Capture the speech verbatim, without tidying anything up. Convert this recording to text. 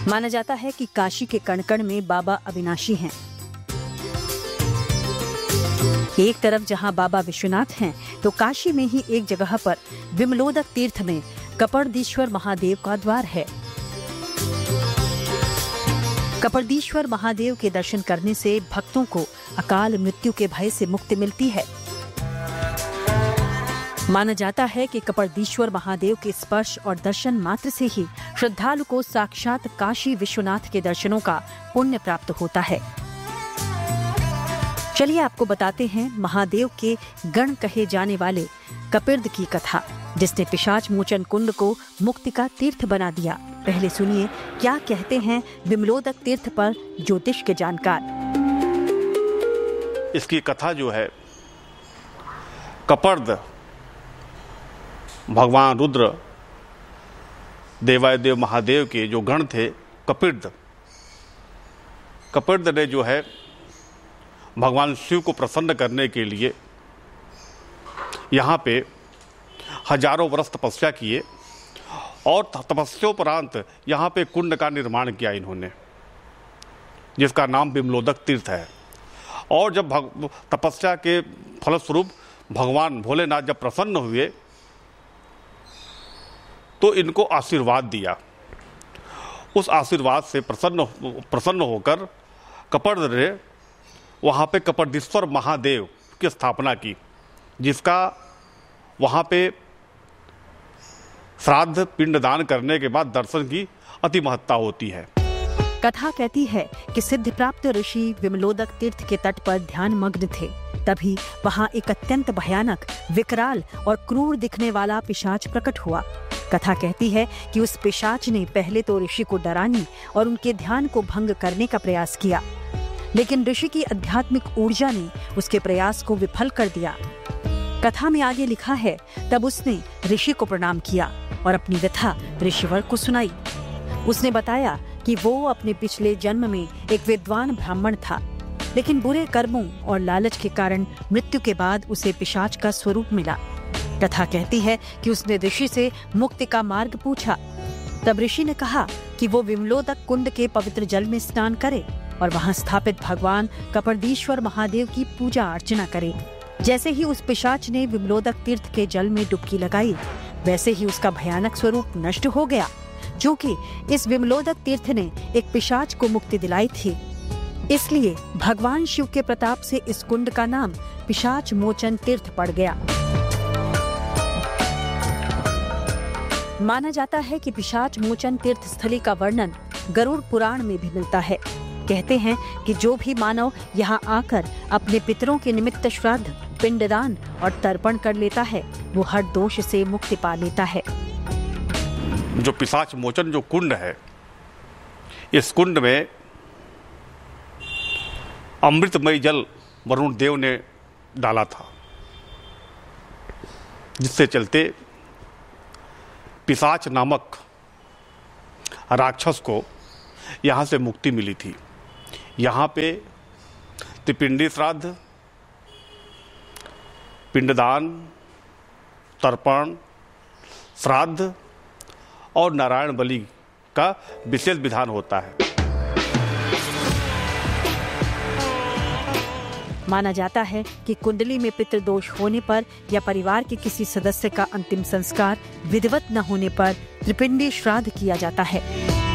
माना जाता है कि काशी के कण कण में बाबा अविनाशी हैं। एक तरफ जहां बाबा विश्वनाथ हैं, तो काशी में ही एक जगह पर विमलोदक तीर्थ में कपर्दीश्वर महादेव का द्वार है। कपर्दीश्वर महादेव के दर्शन करने से भक्तों को अकाल मृत्यु के भय से मुक्ति मिलती है। माना जाता है कि कपर्दीश्वर महादेव के स्पर्श और दर्शन मात्र से ही श्रद्धालु को साक्षात काशी विश्वनाथ के दर्शनों का पुण्य प्राप्त होता है। चलिए आपको बताते हैं महादेव के गण कहे जाने वाले कपिर्द की कथा, जिसने पिशाच मोचन कुंड को मुक्ति का तीर्थ बना दिया। पहले सुनिए क्या कहते हैं विमलोदक तीर्थ पर ज्योतिष के जानकार। इसकी कथा जो है, कपर्द भगवान रुद्र देवादिदेव महादेव के जो गण थे कपिर्द, कपिर्द ने जो है भगवान शिव को प्रसन्न करने के लिए यहाँ पे हजारों वर्ष तपस्या किए और तपस्योपरांत यहाँ पे कुंड का निर्माण किया इन्होंने, जिसका नाम विमलोदक तीर्थ है। और जब भग, तपस्या के फलस्वरूप भगवान भोलेनाथ जब प्रसन्न हुए तो इनको आशीर्वाद दिया। उस आशीर्वाद से प्रसन्न प्रसन्न होकर कपर्द ने वहाँ पे कपर्दीश्वर महादेव की स्थापना की, जिसका वहाँ पे श्राद्ध पिंडदान करने के बाद दर्शन की अति महत्ता होती है। कथा कहती है कि सिद्ध प्राप्त ऋषि विमलोदक तीर्थ के तट पर ध्यान मग्न थे। तभी वहाँ एक अत्यंत भयानक, विकराल और क्रूर दिखने वाला पिशाच प्रकट हुआ। कथा कहती है कि उस पिशाच ने पहले तो ऋषि को डराने और उनके ध्यान को भंग करने का प्रयास किया, लेकिन ऋषि की आध्यात्मिक ऊर्जा ने उसके प्रयास को विफल कर दिया। कथा में आगे लिखा है, तब उसने ऋषि को प्रणाम किया और अपनी व्यथा ऋषिवर को सुनाई। उसने बताया कि वो अपने पिछले जन्म में एक विद्वान ब्राह्मण था, लेकिन बुरे कर्मों और लालच के कारण मृत्यु के बाद उसे पिशाच का स्वरूप मिला। कथा कहती है कि उसने ऋषि से मुक्ति का मार्ग पूछा। तब ऋषि ने कहा कि वो विमलोदक कुंड के पवित्र जल में स्नान करे और वहां स्थापित भगवान कपर्दीश्वर महादेव की पूजा अर्चना करे। जैसे ही उस पिशाच ने विमलोदक तीर्थ के जल में डुबकी लगाई, वैसे ही उसका भयानक स्वरूप नष्ट हो गया, जो कि इस विमलोदक तीर्थ ने एक पिशाच को मुक्ति दिलाई थी। इसलिए भगवान शिव के प्रताप से इस कुंड का नाम पिशाच मोचन तीर्थ पड़ गया। माना जाता है कि पिशाच मोचन तीर्थ स्थली का वर्णन गरुड़ पुराण में भी मिलता है। कहते हैं कि जो भी मानव यहाँ आकर अपने पितरों के निमित्त श्राद्ध, पिंडदान और तर्पण कर लेता है, वो हर दोष से मुक्ति पा लेता है। जो पिशाच मोचन जो कुंड है, इस कुंड में अमृतमय जल वरुण देव ने डाला था, जिससे चलते पिशाच नामक राक्षस को यहाँ से मुक्ति मिली थी। यहाँ पे त्रिपिंडी श्राद्ध, पिंडदान, तर्पण, श्राद्ध और नारायण बलि का विशेष विधान होता है। माना जाता है कि कुंडली में पितृदोष होने पर या परिवार के किसी सदस्य का अंतिम संस्कार विधिवत न होने पर त्रिपिंडी श्राद्ध किया जाता है।